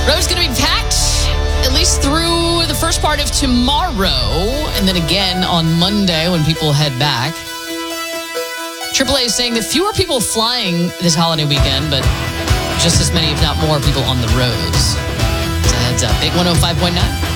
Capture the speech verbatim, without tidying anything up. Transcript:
Road's going to be packed, at least through the first part of tomorrow, and then again on Monday when people head back. triple A is saying that fewer people flying this holiday weekend, but just as many, if not more, people on the roads. So heads up. Big one oh five point nine.